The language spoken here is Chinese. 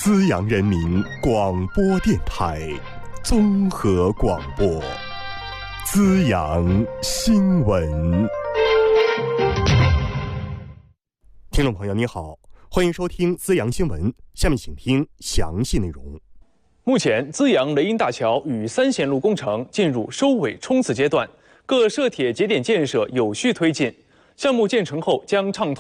资阳人民广播电台综合广播，资阳新闻。听众朋友，你好，欢迎收听资阳新闻，下面请听详细内容。 目前，资阳雷音大桥与3线路工程进入收尾冲刺阶段，各涉铁节点建设有序推进。项目建成后将畅通